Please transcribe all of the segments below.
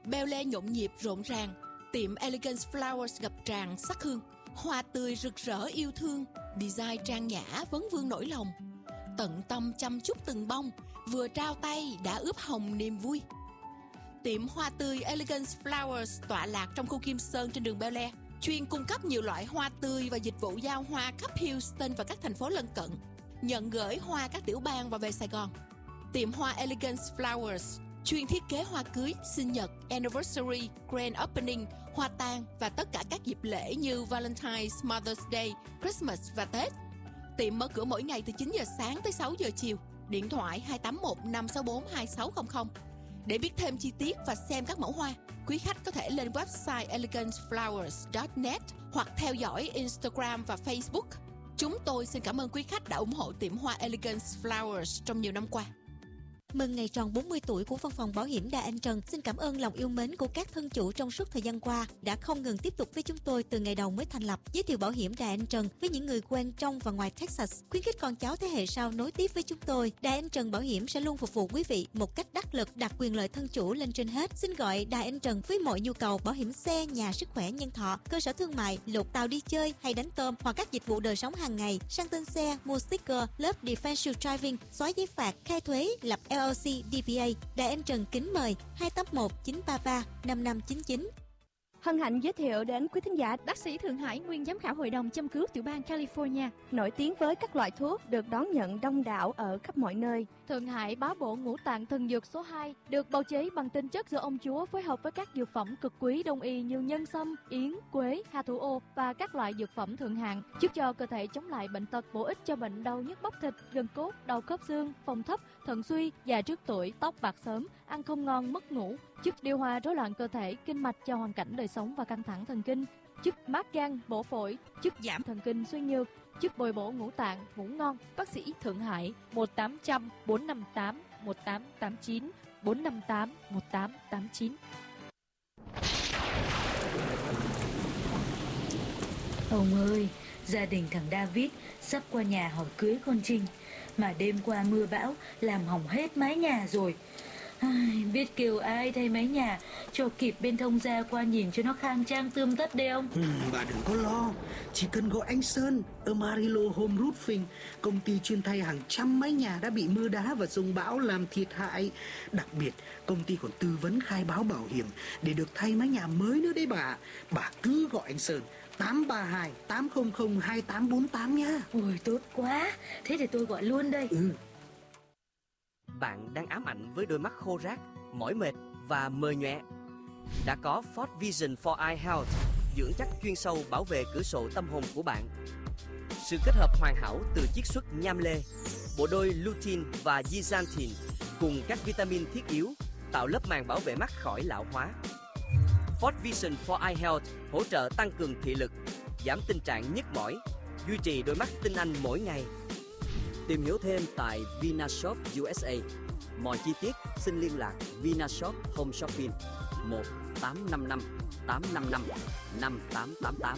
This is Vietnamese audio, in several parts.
Bel Air nhộn nhịp rộn ràng, tiệm Elegance Flowers ngập tràn sắc hương, hoa tươi rực rỡ yêu thương, design trang nhã vấn vương nỗi lòng. Tận tâm chăm chút từng bông, vừa trao tay đã ướp hồng niềm vui. Tiệm hoa tươi Elegance Flowers tọa lạc trong khu Kim Sơn trên đường Bel Air, chuyên cung cấp nhiều loại hoa tươi và dịch vụ giao hoa khắp Houston và các thành phố lân cận, nhận gửi hoa các tiểu bang và về Sài Gòn. Tiệm hoa Elegance Flowers chuyên thiết kế hoa cưới, sinh nhật, anniversary, grand opening, hoa tang và tất cả các dịp lễ như Valentine's, Mother's Day, Christmas và Tết. Tiệm mở cửa mỗi ngày từ 9 giờ sáng tới 6 giờ chiều. Điện thoại 281 564 2600. Để biết thêm chi tiết và xem các mẫu hoa, quý khách có thể lên website eleganceflowers.net hoặc theo dõi Instagram và Facebook. Chúng tôi xin cảm ơn quý khách đã ủng hộ tiệm hoa Elegance Flowers trong nhiều năm qua. Mừng ngày tròn 40 tuổi của Văn phòng Bảo hiểm Đà Anh Trần. Xin cảm ơn lòng yêu mến của các thân chủ trong suốt thời gian qua đã không ngừng tiếp tục với chúng tôi từ ngày đầu mới thành lập. Giới thiệu Bảo hiểm Đà Anh Trần với những người quen trong và ngoài Texas, khuyến khích con cháu thế hệ sau nối tiếp với chúng tôi. Đà Anh Trần Bảo hiểm sẽ luôn phục vụ quý vị một cách đắc lực, đặt quyền lợi thân chủ lên trên hết. Xin gọi Đà Anh Trần với mọi nhu cầu bảo hiểm xe, nhà, sức khỏe, nhân thọ, cơ sở thương mại, lột tàu đi chơi hay đánh tôm, hoặc các dịch vụ đời sống hàng ngày, sang tên xe, mua sticker, lớp defensive driving, xóa giấy phạt, khai thuế, lập LLC, DBA. Đài Anh Trần kính mời 281 933 5599. Hân hạnh giới thiệu đến quý thính giả bác sĩ Thượng Hải, nguyên giám khảo hội đồng châm cứu tiểu bang California, nổi tiếng với các loại thuốc được đón nhận đông đảo ở khắp mọi nơi. Thượng Hải bá bộ ngũ tạng thần dược số 2, được bào chế bằng tinh chất do ông chúa phối hợp với các dược phẩm cực quý đông y như nhân sâm, yến, quế, hà thủ ô và các loại dược phẩm thượng hạng, giúp cho cơ thể chống lại bệnh tật, bổ ích cho bệnh đau nhức bắp thịt, gân cốt, đau khớp xương, phong thấp, thận suy, già trước tuổi, tóc bạc sớm, ăn không ngon, mất ngủ, giúp điều hòa rối loạn cơ thể, kinh mạch cho hoàn cảnh đời sống và căng thẳng thần kinh, giúp mát gan, bổ phổi, giúp giảm thần kinh suy nhược, giúp bồi bổ ngũ tạng, ngủ ngon. Bác sĩ Thượng Hải 1800 458 1889 458 1889. Ông ơi, gia đình thằng David sắp qua nhà hỏi cưới con Trinh, mà đêm qua mưa bão làm hỏng hết mái nhà rồi. Biết kêu ai thay mái nhà cho kịp bên thông gia qua nhìn cho nó khang trang tươm tất đây ông. Bà đừng có lo, chỉ cần gọi anh Sơn ở Marilo Home Roofing, công ty chuyên thay hàng trăm mái nhà đã bị mưa đá và dông bão làm thiệt hại. Đặc biệt công ty còn tư vấn khai báo bảo hiểm để được thay mái nhà mới nữa đấy bà. Bà cứ gọi anh Sơn 832 800 2848 nhá. Ôi tốt quá, thế thì tôi gọi luôn đây. Bạn đang ám ảnh với đôi mắt khô rác, mỏi mệt và mờ nhòe. Đã có Ford Vision for Eye Health, dưỡng chắc chuyên sâu bảo vệ cửa sổ tâm hồn của bạn. Sự kết hợp hoàn hảo từ chiết xuất nham lê, bộ đôi lutein và zeaxanthin cùng các vitamin thiết yếu tạo lớp màng bảo vệ mắt khỏi lão hóa. Ford Vision for Eye Health hỗ trợ tăng cường thị lực, giảm tình trạng nhức mỏi, duy trì đôi mắt tinh anh mỗi ngày. Tìm hiểu thêm tại Vinashop USA. Mọi chi tiết xin liên lạc Vinashop Home Shopping 1855 855 5888.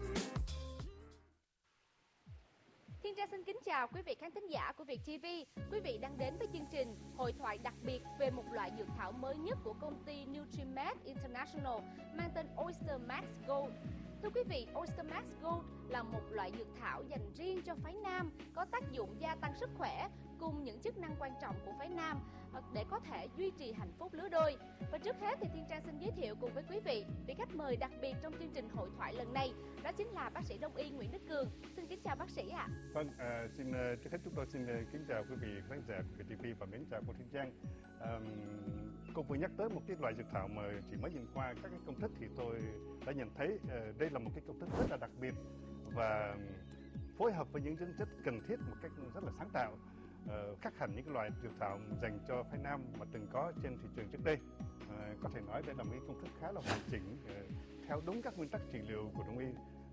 Thiên Tra xin kính chào quý vị khán thính giả của Việt TV. Quý vị đang đến với chương trình hội thoại đặc biệt về một loại dược thảo mới nhất của công ty Nutrimed International mang tên Oyster Max Gold. Thưa quý vị, Oyster Max Gold là một loại dược thảo dành riêng cho phái nam, có tác dụng gia tăng sức khỏe cùng những chức năng quan trọng của phái nam để có thể duy trì hạnh phúc lứa đôi. Và trước hết thì Thiên Trang xin giới thiệu cùng với quý vị vị khách mời đặc biệt trong chương trình hội thoại lần này, đó chính là bác sĩ Đông y Nguyễn Đức Cường. Xin kính chào bác sĩ ạ. Vâng, trước hết chúng tôi xin kính chào quý vị khán giả của TV và mến chào cô Thiên Trang. Cô vừa nhắc tới một cái loại dược thảo mà chỉ mới nhìn qua các cái công thức thì tôi đã nhận thấy đây là một cái công thức rất là đặc biệt và phối hợp với những dưỡng chất cần thiết một cách rất là sáng tạo, khác hẳn những cái loại dược thảo dành cho phái nam mà từng có trên thị trường trước đây. Có thể nói đây là một cái công thức khá là hoàn chỉnh, theo đúng các nguyên tắc trị liệu của Đông y,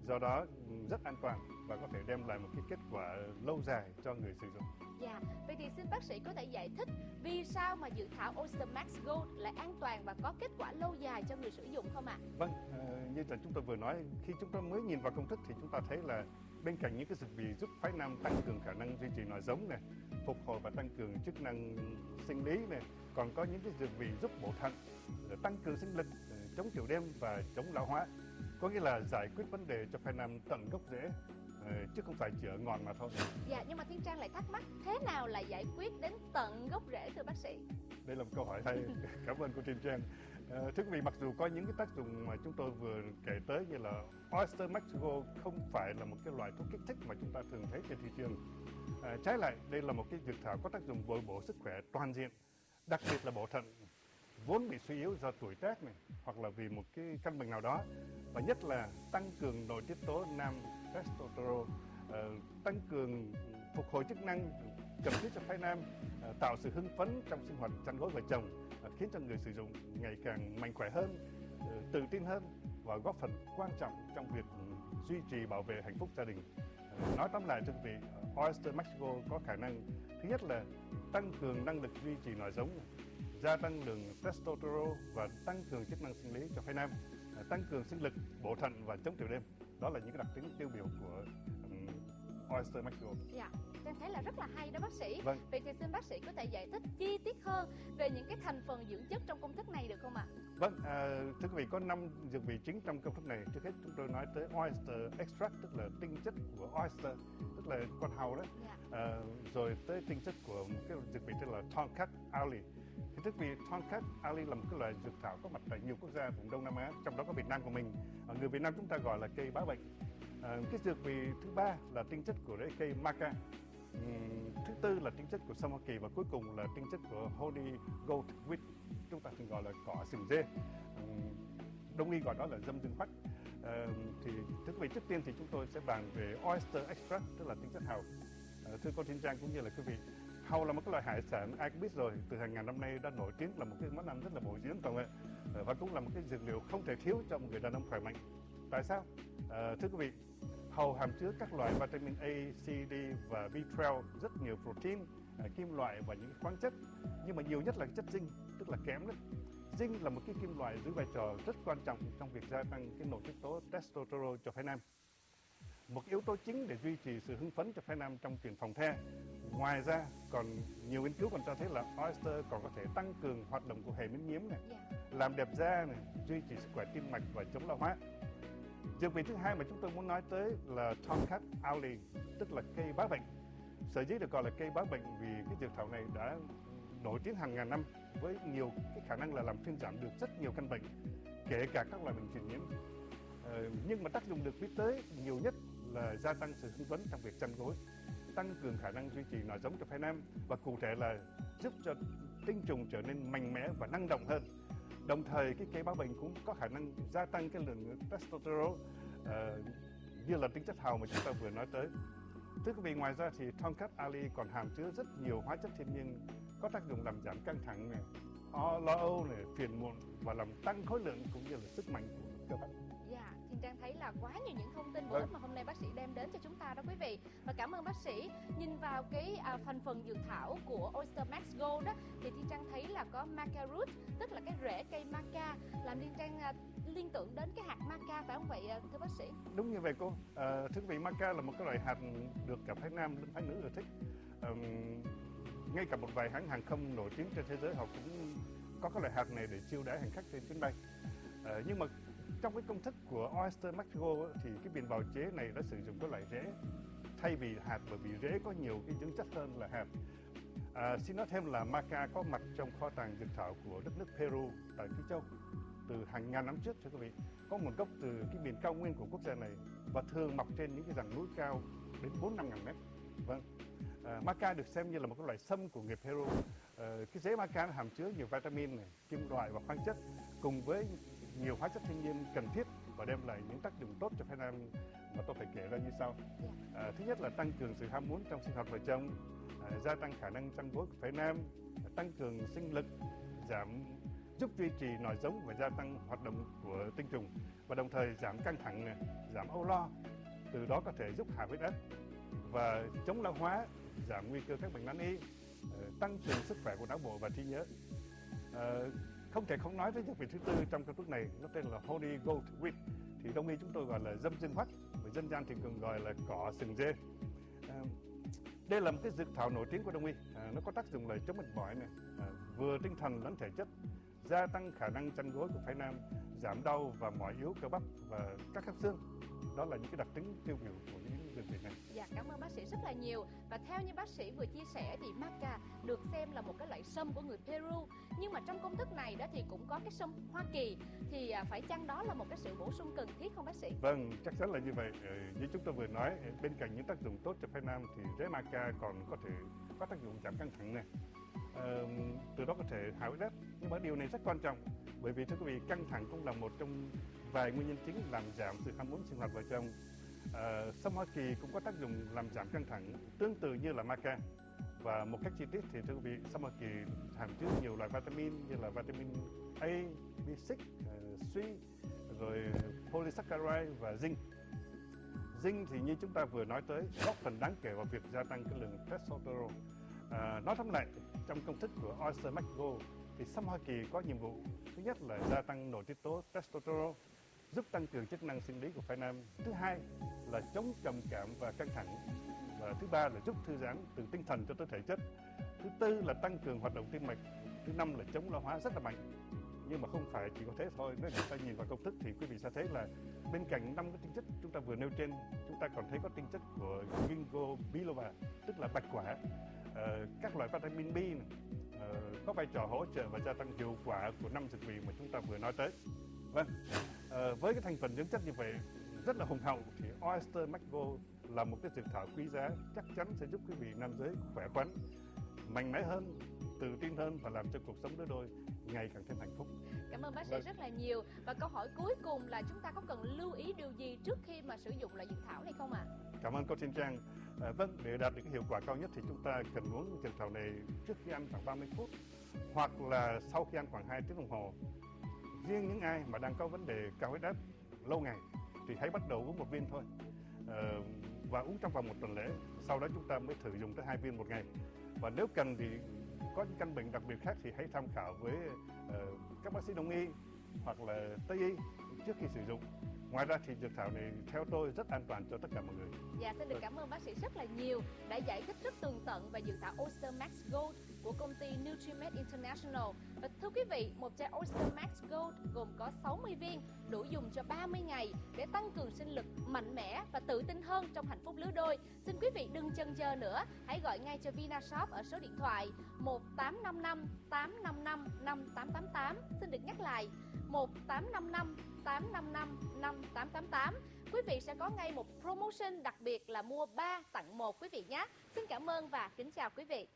do đó rất an toàn và có thể đem lại một cái kết quả lâu dài cho người sử dụng. Dạ, vậy thì xin bác sĩ có thể giải thích vì sao mà dự thảo Oyster Max Gold lại an toàn và có kết quả lâu dài cho người sử dụng không ạ? Vâng, như là chúng tôi vừa nói, khi chúng ta mới nhìn vào công thức thì chúng ta thấy là bên cạnh những cái dược vị giúp phái nam tăng cường khả năng duy trì nòi giống này, phục hồi và tăng cường chức năng sinh lý này, còn có những cái dược vị giúp bổ thận, tăng cường sinh lực, chống tiểu đêm và chống lão hóa. Có nghĩa là giải quyết vấn đề cho phái nam tận gốc rễ, chứ không phải chỉ ở ngọn mà thôi. Dạ, nhưng mà Thiên Trang lại thắc mắc thế nào là giải quyết đến tận gốc rễ thưa bác sĩ? Đây là một câu hỏi hay. Cảm ơn cô Thiên Trang. Thưa quý vị, mặc dù có những cái tác dụng mà chúng tôi vừa kể tới như là Oyster Max Gold không phải là một cái loại thuốc kích thích mà chúng ta thường thấy trên thị trường. Trái lại, đây là một cái dược thảo có tác dụng bồi bổ sức khỏe toàn diện, đặc biệt là bổ thận vốn bị suy yếu do tuổi tác này hoặc là vì một cái căn bệnh nào đó, và nhất là tăng cường nội tiết tố nam testosterone, tăng cường phục hồi chức năng cần thiết cho phái nam, tạo sự hưng phấn trong sinh hoạt chăn gối vợ chồng, khiến cho người sử dụng ngày càng mạnh khỏe hơn, tự tin hơn và góp phần quan trọng trong việc duy trì bảo vệ hạnh phúc gia đình. Nói tóm lại, thưa quý vị, Oyster Max Gold có khả năng thứ nhất là tăng cường năng lực duy trì nòi giống, gia tăng lượng testosterone và tăng cường chức năng sinh lý cho phái nam, tăng cường sinh lực, bổ thận và chống tiểu đêm. Đó là những cái đặc tính tiêu biểu của Oyster Max Gold. Dạ, Trang thấy là rất là hay đó bác sĩ. Vâng. Vậy thì xin bác sĩ có thể giải thích chi tiết hơn về những cái thành phần dưỡng chất trong công thức này được không ạ? Vâng, thưa quý vị, có 5 dược vị chính trong công thức này. Trước hết chúng tôi nói tới Oyster Extract, tức là tinh chất của oyster, tức là con hàu đó. Dạ. Rồi tới tinh chất của một cái dược vị tên là Tongkat Ali. Thì thưa quý vị, Tongkat Ali là một cái loại dược thảo có mặt tại nhiều quốc gia vùng Đông Nam Á, trong đó có Việt Nam của mình. Người Việt Nam chúng ta gọi là cây bá bệnh. Cái dược vị thứ ba là tinh chất của rễ cây maca. Thứ tư là tinh chất của sâm Hoa Kỳ, và cuối cùng là tinh chất của honey goat wheat, chúng ta thường gọi là cỏ sừng dê. Đông y gọi đó là dâm dương bắc. Thì thưa quý vị, trước tiên thì chúng tôi sẽ bàn về oyster extract, tức là tinh chất hàu. Thưa cô Thiên Trang cũng như là quý vị, hàu là một cái loại hải sản ai cũng biết rồi, từ hàng ngàn năm nay đã nổi tiếng là một cái món ăn rất là bổ dưỡng, phải không ạ? Và cũng là một cái dược liệu không thể thiếu cho một người đàn ông khỏe mạnh. Tại sao? Thưa quý vị, hàu hàm chứa các loại vitamin A, C, D và B12, rất nhiều protein, kim loại và những khoáng chất, nhưng mà nhiều nhất là chất zinc, tức là kẽm đó. Zinc là một cái kim loại giữ vai trò rất quan trọng trong việc gia tăng cái nội tiết tố testosterone cho phái nam, một yếu tố chính để duy trì sự hưng phấn cho phái nam trong chuyện phòng the. Ngoài ra, còn nhiều nghiên cứu còn cho thấy là oyster còn có thể tăng cường hoạt động của hệ miễn nhiễm này, làm đẹp da này, duy trì sức khỏe tim mạch và chống lão hóa. Dược vị thứ hai mà chúng tôi muốn nói tới là Tongkat Ali, tức là cây bá bệnh. Sở dĩ được gọi là cây bá bệnh vì cái dược thảo này đã nổi tiếng hàng ngàn năm với nhiều cái khả năng là làm thuyên giảm được rất nhiều căn bệnh, kể cả các loại bệnh truyền nhiễm. Nhưng mà tác dụng được biết tới nhiều nhất là gia tăng sự hưng phấn trong việc chăn gối, tăng cường khả năng duy trì nòi giống cho phái nam, và cụ thể là giúp cho tinh trùng trở nên mạnh mẽ và năng động hơn. Đồng thời, cái cây bá bệnh cũng có khả năng gia tăng cái lượng testosterone như là tinh chất hàu mà chúng ta vừa nói tới. Thưa quý vị, ngoài ra thì Tongkat Ali còn hàm chứa rất nhiều hóa chất thiên nhiên có tác dụng làm giảm căng thẳng này, lo âu này, phiền muộn và làm tăng khối lượng cũng như là sức mạnh của cơ bắp. Dạ, Thiên Trang thấy là quá nhiều những thông tin bổ ích mà hôm nay bác sĩ đem đến cho chúng ta đó quý vị. Và cảm ơn bác sĩ. Nhìn vào cái thành phần dược thảo của Oyster Max Gold đó, thì Thiên Trang thấy là có maca root, tức là cái rễ cây maca, làm Thiên Trang liên tưởng đến cái hạt maca, phải không vậy thưa bác sĩ? Đúng như vậy cô. Thưa quý vị, maca là một cái loại hạt được cả phái nam lẫn phái nữ ưa thích. Ngay cả một vài hãng hàng không nổi tiếng trên thế giới họ cũng có cái loại hạt này để chiêu đãi hành khách trên chuyến bay. Nhưng mà trong cái công thức của Oyster Max Gold thì cái biên bào chế này đã sử dụng cái loại rễ thay vì hạt, bởi vì rễ có nhiều cái dưỡng chất hơn là hạt. Xin nói thêm là maca có mặt trong kho tàng dược thảo của đất nước Peru tại Phi Châu từ hàng ngàn năm trước, thưa quý vị, có nguồn gốc từ cái miền cao nguyên của quốc gia này và thường mọc trên những cái dãy núi cao đến 4-5 ngàn mét. Vâng, maca được xem như là một cái loại sâm của người Peru. Cái rễ maca hàm chứa nhiều vitamin này, kim loại và khoáng chất cùng với nhiều hóa chất thiên nhiên cần thiết và đem lại những tác dụng tốt cho phái nam mà tôi phải kể ra như sau. Thứ nhất là tăng cường sự ham muốn trong sinh hoạt vợ chồng, gia tăng khả năng chăn gối của phái nam, tăng cường sinh lực, giảm giúp duy trì nòi giống và gia tăng hoạt động của tinh trùng, và đồng thời giảm căng thẳng này, giảm âu lo, từ đó có thể giúp hạ huyết áp và chống lão hóa, giảm nguy cơ các bệnh nan y, tăng cường sức khỏe của não bộ và trí nhớ. Không thể không nói tới dược vị thứ tư trong công thức này, nó tên là Holy Goat Wheat, thì đông y chúng tôi gọi là dâm dương hoắt, và dân gian thì thường gọi là cỏ sừng dê. Đây là một cái dược thảo nổi tiếng của đông y, nó có tác dụng là chống mệt mỏi này, vừa tinh thần lẫn thể chất, gia tăng khả năng chăn gối của phái nam, giảm đau và mỏi yếu cơ bắp và các khớp xương. Đó là những cái đặc tính tiêu biểu của những dược vị này. Dạ, cảm ơn bác sĩ rất là nhiều. Và theo như bác sĩ vừa chia sẻ thì maca được xem là một cái loại sâm của người Peru, nhưng mà trong công thức này đó thì cũng có cái sâm Hoa Kỳ, thì phải chăng đó là một cái sự bổ sung cần thiết không bác sĩ? Vâng, chắc chắn là như vậy. Như chúng tôi vừa nói, bên cạnh những tác dụng tốt cho phái nam thì rễ maca còn có thể có tác dụng giảm căng thẳng này, từ đó có thể hạ huyết áp. Nhưng mà điều này rất quan trọng, bởi vì thưa quý vị, căng thẳng cũng là một trong vài nguyên nhân chính làm giảm sự ham muốn sinh hoạt vợ chồng. Sâm Hoa Kỳ cũng có tác dụng làm giảm căng thẳng tương tự như là maca. Và một cách chi tiết thì thưa quý vị, sâm Hoa Kỳ hàm chứa nhiều loại vitamin như là vitamin A, B6, C, rồi polysaccharide và zinc. Zinc thì như chúng ta vừa nói tới, góp phần đáng kể vào việc gia tăng cái lượng testosterone. Nói tóm lại, trong công thức của Oyster Max Gold thì sâm Hoa Kỳ có nhiệm vụ thứ nhất là gia tăng nội tiết tố testosterone, giúp tăng cường chức năng sinh lý của phái nam. Thứ hai là chống trầm cảm và căng thẳng. Và thứ ba là giúp thư giãn từ tinh thần cho tới thể chất. Thứ tư là tăng cường hoạt động tim mạch. Thứ năm là chống lão hóa rất là mạnh. Nhưng mà không phải chỉ có thế thôi. Nếu chúng ta nhìn vào công thức thì quý vị sẽ thấy là bên cạnh 5 cái tinh chất chúng ta vừa nêu trên, chúng ta còn thấy có tinh chất của ginkgo biloba, tức là bạch quả, các loại vitamin B này, có vai trò hỗ trợ và gia tăng hiệu quả của 5 dược vị mà chúng ta vừa nói tới. Vâng, với cái thành phần dưỡng chất như vậy rất là hùng hậu thì Oyster Max Gold là một cái dược thảo quý giá, chắc chắn sẽ giúp quý vị nam giới khỏe khoắn, mạnh mẽ hơn, tự tin hơn và làm cho cuộc sống đôi đôi ngày càng thêm hạnh phúc. Cảm ơn bác sĩ rất là nhiều. Và câu hỏi cuối cùng là chúng ta có cần lưu ý điều gì trước khi mà sử dụng loại dược thảo này không ạ? Cảm ơn cô Thiên Trang. Vâng, để đạt được cái hiệu quả cao nhất thì chúng ta cần uống dược thảo này trước khi ăn khoảng 30 phút hoặc là sau khi ăn khoảng 2 tiếng đồng hồ. Riêng những ai mà đang có vấn đề cao huyết áp lâu ngày thì hãy bắt đầu uống 1 viên thôi, và uống trong vòng 1 tuần lễ. Sau đó chúng ta mới thử dùng tới 2 viên một ngày. Và nếu cần thì có những căn bệnh đặc biệt khác thì hãy tham khảo với các bác sĩ đông y hoặc là tây y trước khi sử dụng. Ngoài ra thì dược thảo này theo tôi rất an toàn cho tất cả mọi người. Dạ, xin được cảm ơn bác sĩ rất là nhiều đã giải thích rất tường tận về dược thảo Oyster Max Gold của công ty Nutrimed International. Và thưa quý vị, một chai Oyster Max Gold gồm có 60 viên, đủ dùng cho 30 ngày để tăng cường sinh lực, mạnh mẽ và tự tin hơn trong hạnh phúc lứa đôi. Xin quý vị đừng chần chờ nữa, hãy gọi ngay cho Vinashop ở số điện thoại 1855 855 5888. Xin được nhắc lại 1855 855 5888. Quý vị sẽ có ngay một promotion đặc biệt là mua 3 tặng 1 quý vị nhé. Xin cảm ơn và kính chào quý vị.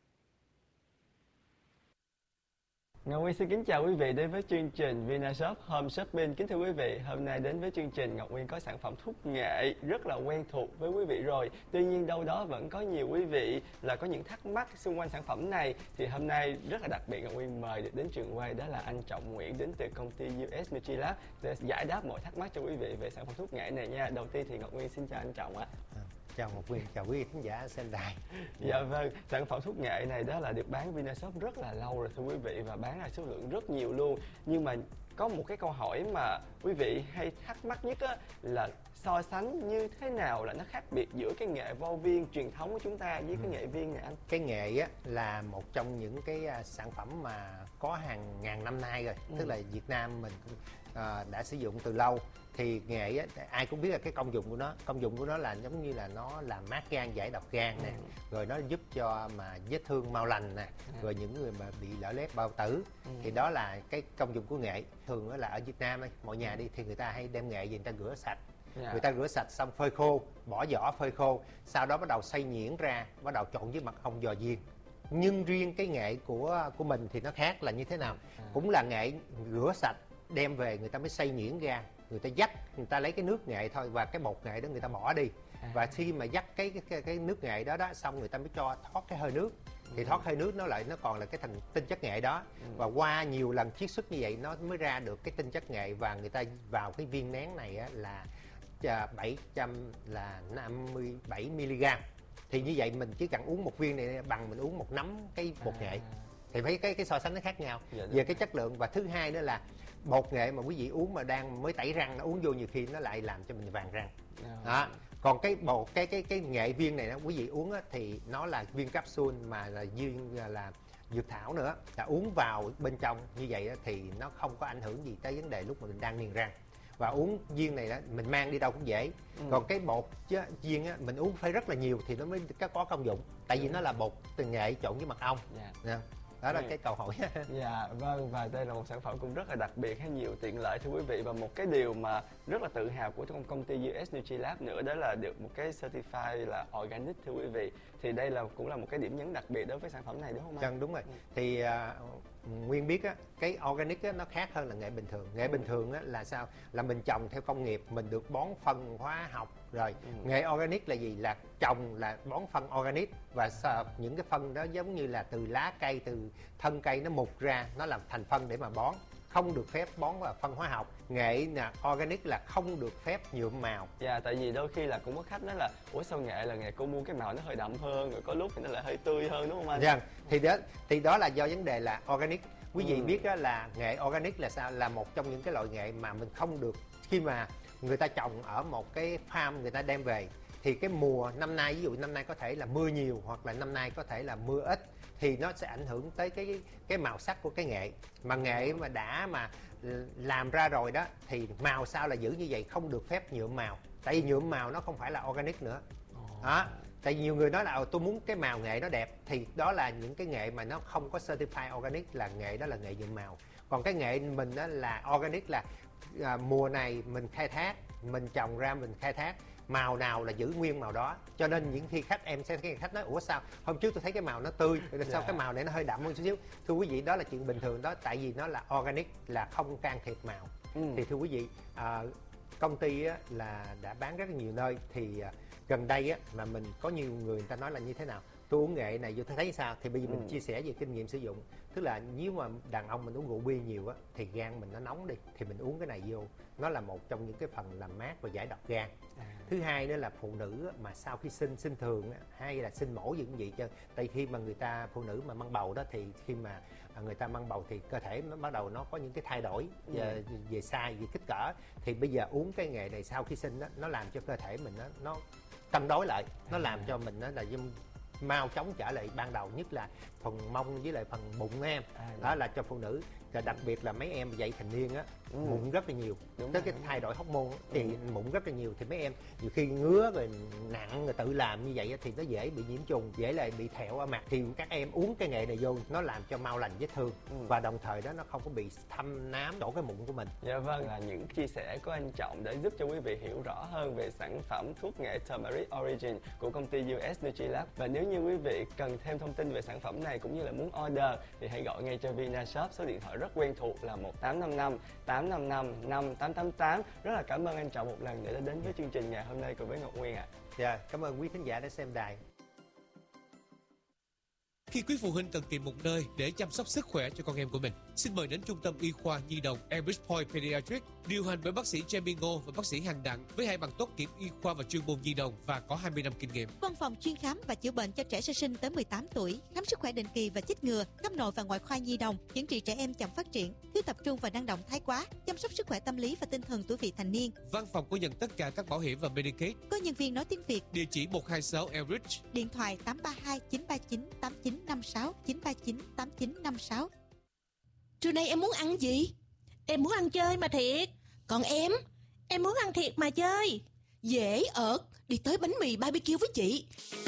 Ngọc Nguyên xin kính chào quý vị đến với chương trình Vinashop Home Shopping. Kính thưa quý vị, hôm nay đến với chương trình Ngọc Nguyên có sản phẩm thuốc nghệ rất là quen thuộc với quý vị rồi. Tuy nhiên đâu đó vẫn có nhiều quý vị là có những thắc mắc xung quanh sản phẩm này. Thì hôm nay rất là đặc biệt, Ngọc Nguyên mời được đến trường quay đó là anh Trọng Nguyễn đến từ công ty US Nutrilab để giải đáp mọi thắc mắc cho quý vị về sản phẩm thuốc nghệ này nha. Đầu tiên thì Ngọc Nguyên xin chào anh Trọng ạ. Chào Ngọc Nguyên, chào quý vị khán giả xem đài. Dạ vâng, sản phẩm thuốc nghệ này đó là được bán Vinashop rất là lâu rồi thưa quý vị, và bán là số lượng rất nhiều luôn. Nhưng mà có một cái câu hỏi mà quý vị hay thắc mắc nhất á, là so sánh như thế nào là nó khác biệt giữa cái nghệ vo viên truyền thống của chúng ta với cái nghệ viên này anh? Cái nghệ á là một trong những cái sản phẩm mà có hàng ngàn năm nay rồi, tức là Việt Nam mình đã sử dụng từ lâu. Thì nghệ á, ai cũng biết là cái công dụng của nó là giống như là nó làm mát gan, giải độc gan nè, rồi nó giúp cho mà vết thương mau lành nè, rồi những người mà bị lở loét bao tử thì đó là cái công dụng của nghệ. Thường là ở Việt Nam ấy, mọi nhà đi thì người ta hay đem nghệ về người ta rửa sạch. Người ta rửa sạch xong phơi khô, bỏ vỏ phơi khô, sau đó bắt đầu xay nhuyễn ra, bắt đầu trộn với mật ong giò viên. Nhưng riêng cái nghệ của mình thì nó khác là như thế nào? Cũng là nghệ rửa sạch, đem về người ta mới xay nhuyễn ra, người ta vắt, người ta lấy cái nước nghệ thôi và cái bột nghệ đó người ta bỏ đi. Và khi mà dắt cái nước nghệ đó xong, người ta mới cho thoát cái hơi nước. Thì thoát hơi nước nó còn là cái thành tinh chất nghệ đó. Và qua nhiều lần chiết xuất như vậy nó mới ra được cái tinh chất nghệ. Và người ta vào cái viên nén này á, là 757 mg. Thì như vậy mình chỉ cần uống một viên này bằng mình uống một nắm cái bột nghệ. Thì mấy cái so sánh nó khác nhau về cái chất lượng. Và thứ hai nữa là bột nghệ mà quý vị uống mà đang mới tẩy răng, nó uống vô nhiều khi nó lại làm cho mình vàng răng. Đó. Còn cái bột cái nghệ viên này đó, quý vị uống á, thì nó là viên capsule mà là viên là dược thảo nữa, là uống vào bên trong như vậy đó, thì nó không có ảnh hưởng gì tới vấn đề lúc mà mình đang niềng răng. Và uống viên này đó, mình mang đi đâu cũng dễ. Còn cái bột viên á, mình uống phải rất là nhiều thì nó mới có công dụng. Tại vì nó là bột từ nghệ trộn với mật ong. Đó là cái câu hỏi. Dạ vâng, và đây là một sản phẩm cũng rất là đặc biệt, hay nhiều tiện lợi thưa quý vị. Và một cái điều mà rất là tự hào của công ty US Nutrilab nữa, đó là được một cái certified là organic thưa quý vị. Thì đây cũng là một cái điểm nhấn đặc biệt đối với sản phẩm này đúng không anh? Đúng rồi. Thì Nguyên biết á, cái organic á, nó khác hơn là nghệ bình thường. Nghệ bình thường á, là sao? Là mình trồng theo công nghiệp, mình được bón phân hóa học rồi. Nghệ organic là gì? Là trồng là bón phân organic, và những cái phân đó giống như là từ lá cây, từ thân cây nó mục ra, nó làm thành phân để mà bón. Không được phép bón là phân hóa học. Nghệ là organic là không được phép nhuộm màu. Dạ, tại vì đôi khi là cũng có khách nói là ủa sao nghệ là nghệ cô mua cái màu nó hơi đậm hơn, rồi có lúc thì nó lại hơi tươi hơn đúng không anh? Dạ, thì đó là do vấn đề là organic. Quý vị biết đó là nghệ organic là sao? Là một trong những cái loại nghệ mà mình không được, khi mà người ta trồng ở một cái farm, người ta đem về thì cái mùa năm nay, ví dụ năm nay có thể là mưa nhiều hoặc là năm nay có thể là mưa ít, thì nó sẽ ảnh hưởng tới cái màu sắc của cái nghệ. Mà nghệ mà đã mà làm ra rồi đó thì màu sao là giữ như vậy, không được phép nhuộm màu. Tại vì nhuộm màu nó không phải là organic nữa. Đó. Tại vì nhiều người nói là tôi muốn cái màu nghệ nó đẹp, thì đó là những cái nghệ mà nó không có certified organic, là nghệ đó là nghệ nhuộm màu. Còn cái nghệ mình đó là organic, là mùa này mình khai thác, mình trồng ra mình khai thác, màu nào là giữ nguyên màu đó. Cho nên những khi em sẽ thấy khách nói ủa sao hôm trước tôi thấy cái màu nó tươi, sao cái màu này nó hơi đậm hơn chút xíu. Thưa quý vị, đó là chuyện bình thường đó, tại vì nó là organic, là không can thiệp màu. Thì thưa quý vị, công ty á, là đã bán rất là nhiều nơi. Thì gần đây á, mà mình có nhiều người ta nói là như thế nào, tôi uống nghệ này vô tôi thấy sao, thì bây giờ mình chia sẻ về kinh nghiệm sử dụng. Tức là nếu mà đàn ông mình uống rượu bia nhiều á, thì gan mình nó nóng đi, thì mình uống cái này vô, nó là một trong những cái phần làm mát và giải độc gan. Thứ hai nữa là phụ nữ á, mà sau khi sinh thường á, hay là sinh mổ gì cũng vậy chứ. Tại khi mà phụ nữ mà mang bầu đó, thì khi mà người ta mang bầu thì cơ thể nó bắt đầu nó có những cái thay đổi về size, về kích cỡ. Thì bây giờ uống cái nghệ này sau khi sinh đó, nó làm cho cơ thể mình nó cân đối lại, nó làm cho mình nó là mau chóng trở lại ban đầu, nhất là phần mông với lại phần bụng em. Đó là cho phụ nữ, và đặc biệt là mấy em dậy thành niên á, mụn rất là nhiều. Tới cái thay đổi hormone thì mụn rất là nhiều, thì mấy em nhiều khi ngứa rồi nặng rồi tự làm như vậy á, thì nó dễ bị nhiễm trùng, dễ lại bị thẹo ở mặt. Thì các em uống cái nghệ này vô, nó làm cho mau lành vết thương, và đồng thời đó nó không có bị thâm nám chỗ cái mụn của mình. Dạ vâng, là những chia sẻ của anh Trọng để giúp cho quý vị hiểu rõ hơn về sản phẩm thuốc nghệ Turmeric Origin của công ty US Nutrilab. Và nếu như quý vị cần thêm thông tin về sản phẩm này cũng như là muốn order thì hãy gọi ngay cho Vinashop, số điện thoại rất quen thuộc là 1855 855 5888. Rất là cảm ơn anh Trọng một lần nữa đã đến với chương trình ngày hôm nay cùng với Ngọc Nguyên ạ. Dạ, cảm ơn quý khán giả đã xem đài. Khi quý phụ huynh cần tìm một nơi để chăm sóc sức khỏe cho con em của mình, xin mời đến Trung tâm Y khoa Nhi đồng Enrich Point Pediatrics, điều hành bởi bác sĩ Jamie Ngô và bác sĩ Hành Đặng, với 2 bằng tốt nghiệp y khoa và chuyên môn nhi đồng và có 20 năm kinh nghiệm. Văn phòng chuyên khám và chữa bệnh cho trẻ sơ sinh tới 18 tuổi, khám sức khỏe định kỳ và chích ngừa, khám nội và ngoại khoa nhi đồng, chẩn trị trẻ em chậm phát triển, thiếu tập trung và năng động thái quá, chăm sóc sức khỏe tâm lý và tinh thần tuổi vị thành niên. Văn phòng có nhận tất cả các bảo hiểm và Medicaid. Có nhân viên nói tiếng Việt. Địa chỉ 126 Enrich. Điện thoại 832 939 8956 939 8956. Trưa nay em muốn ăn gì? Em muốn ăn chơi mà thiệt. Còn em? Em muốn ăn thiệt mà chơi. Dễ ợt, đi tới bánh mì BBQ với chị.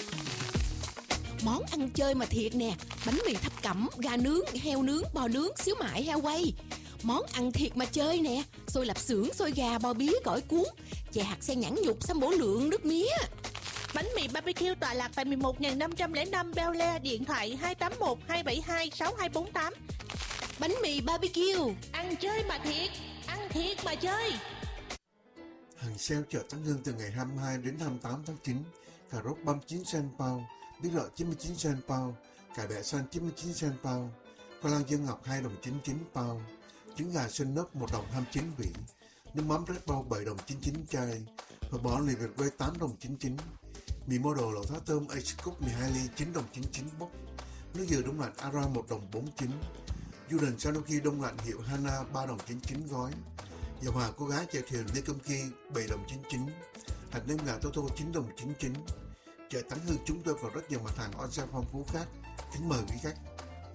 Món ăn chơi mà thiệt nè, bánh mì thập cẩm, gà nướng, heo nướng, bò nướng, xíu mại, heo quay. Món ăn thiệt mà chơi nè, xôi lạp xưởng, xôi gà, bò bía, gỏi cuốn, chè hạt sen nhãn nhục, sâm bổ lượng, nước mía. Bánh mì BBQ tọa lạc tại 11.505 Bel Air, điện thoại 281 272 6248. Bánh mì BBQ, ăn chơi mà thiệt mà chơi. Hàng sale chợ Tấn Hưng từ ngày 22 đến 28 tháng 9. Cà rốt 39 cent pound, bí đỏ 99 cent pound, cải bẹ xanh 99 cent pound, khoai lang dương ngọc 2 đồng 99 pound, trứng gà xanh nếp 1 đồng 29 vỉ, nước mắm Red Bull 7 đồng 99 chai, phở bò lì vịt quay 8 đồng 99, mì mô đồ lẩu thá tôm Ace Cook 12 ly 9 đồng 99 bốc, nước dừa đông lạnh Ara 1 đồng 49, Jordan Sanoki đông lạnh hiệu Hana 3 đồng 99 gói, dầu hỏa cô gái chạy thuyền Lê Công Kỳ 7 đồng 99, hạt nêm gà Toto 9 đồng 99. Chợ Tấn Hưng chúng tôi còn rất nhiều mặt hàng on sale phong phú khác. Kính mời quý khách.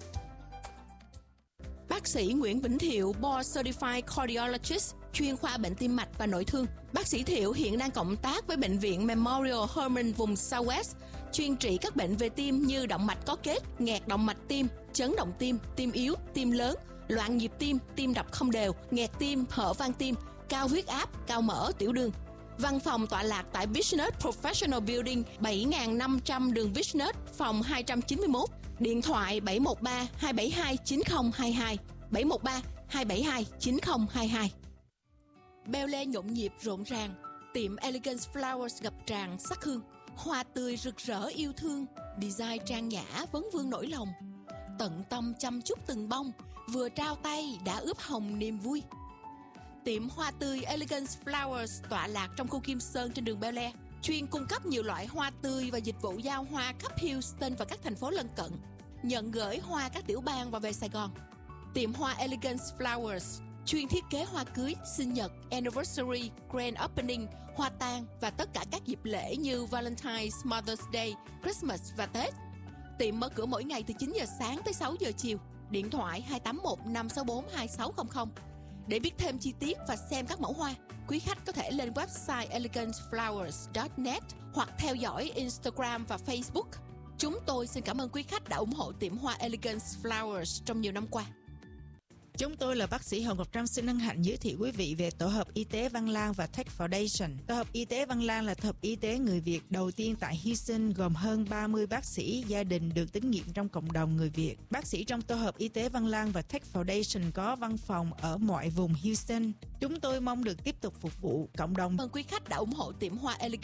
Bác sĩ Nguyễn Vĩnh Thiệu, Board Certified Cardiologist, chuyên khoa bệnh tim mạch và nội thương. Bác sĩ Thiệu hiện đang cộng tác với Bệnh viện Memorial Hermann vùng Southwest, chuyên trị các bệnh về tim như động mạch có kết, nghẹt động mạch tim, chấn động tim yếu, tim lớn, loạn nhịp tim đập không đều, nghẹt tim, hở van tim, cao huyết áp, cao mỡ, tiểu đường. Văn phòng tọa lạc tại Business Professional Building 7500 đường Business, phòng 291, điện thoại 713 272 9022, 713 272 9022. Beo Lê nhộn nhịp rộn ràng, tiệm Elegance Flowers ngập tràn sắc hương, hoa tươi rực rỡ yêu thương, design trang nhã vấn vương nỗi lòng, tận tâm chăm chút từng bông, vừa trao tay đã ướp hồng niềm vui. Tiệm hoa tươi Elegance Flowers tọa lạc trong khu Kim Sơn trên đường Bel Air, chuyên cung cấp nhiều loại hoa tươi và dịch vụ giao hoa khắp Houston và các thành phố lân cận, nhận gửi hoa các tiểu bang và về Sài Gòn. Tiệm hoa Elegance Flowers chuyên thiết kế hoa cưới, sinh nhật, anniversary, grand opening, hoa tang và tất cả các dịp lễ như Valentine's, Mother's Day, Christmas và Tết. Tiệm mở cửa mỗi ngày từ 9 giờ sáng tới 6 giờ chiều. Điện thoại 281 564 2600. Để biết thêm chi tiết và xem các mẫu hoa, quý khách có thể lên website eleganceflowers.net hoặc theo dõi Instagram và Facebook. Chúng tôi xin cảm ơn quý khách đã ủng hộ tiệm hoa Elegance Flowers trong nhiều năm qua. Chúng tôi là bác sĩ Hồ Ngọc Trâm xin hân hạnh giới thiệu quý vị về Tổ hợp Y tế Văn Lang và Tech Foundation. Tổ hợp Y tế Văn Lang là tổ hợp y tế người Việt đầu tiên tại Houston, gồm hơn 30 bác sĩ gia đình được tín nhiệm trong cộng đồng người Việt. Bác sĩ trong Tổ hợp Y tế Văn Lang và Tech Foundation có văn phòng ở mọi vùng Houston. Chúng tôi mong được tiếp tục phục vụ cộng đồng. Ơn quý khách đã ủng hộ tiệm hoa Elegance